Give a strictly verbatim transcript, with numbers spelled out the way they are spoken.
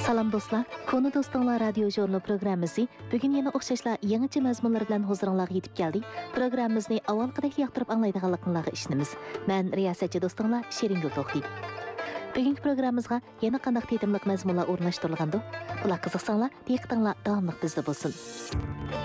Salam dostlar, Konu Dostlar Radio Jurnal programmasi bugün yeni o'xshashlar yangicha mazmunlar bilan huzuringizga yetib keldik. Programmamizni avvalgidek yoqtirib anglaydiganliklaringizni ishonamiz. Men riyosatchi do'stinglar Sheringul To'xtib. Bugungi programmamizga yana qanday tetimliq mazmunlar o'rnashtirilgandi? Ular qiziqsanglar, diqqatinglar davomli bizda bo'lsin.